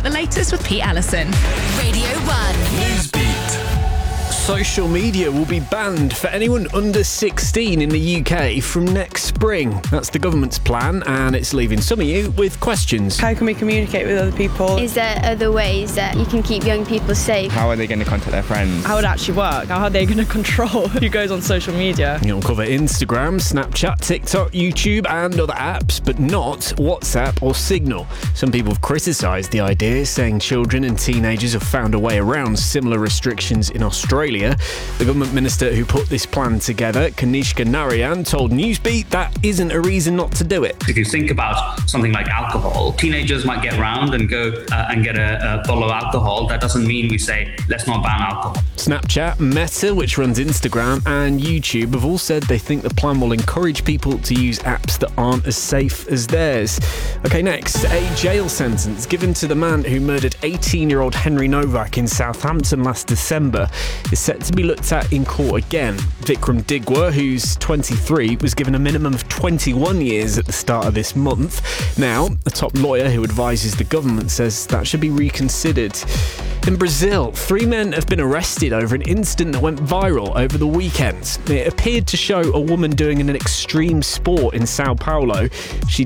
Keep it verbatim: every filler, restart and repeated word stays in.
Get the latest with Pete Allison. Radio one. Newsbeat. Social media will be banned for anyone under sixteen in the U K from next spring. That's the government's plan, and it's leaving some of you with questions. How can we communicate with other people? Is there other ways that you can keep young people safe? How are they going to contact their friends? How would it actually work? How are they going to control who goes on social media? You'll cover Instagram, Snapchat, TikTok, YouTube and other apps, but not WhatsApp or Signal. Some people have criticised the idea, saying children and teenagers have found a way around similar restrictions in Australia. The government minister who put this plan together, Kanishka Narayan, told Newsbeat that isn't a reason not to do it. If you think about something like alcohol, teenagers might get round and go uh, and get a, a bottle of alcohol. That doesn't mean we say, let's not ban alcohol. Snapchat, Meta, which runs Instagram, and YouTube have all said they think the plan will encourage people to use apps that aren't as safe as theirs. Okay, next, a jail sentence given to the man who murdered eighteen-year-old Henry Novak in Southampton last December is set to be looked at in court again. Vikram Digwa, who's twenty-three, was given a minimum of twenty-one years at the start of this month. Now, a top lawyer who advises the government says that should be reconsidered. In Brazil, three men have been arrested over an incident that went viral over the weekend. It appeared to show a woman doing an extreme sport in Sao Paulo. She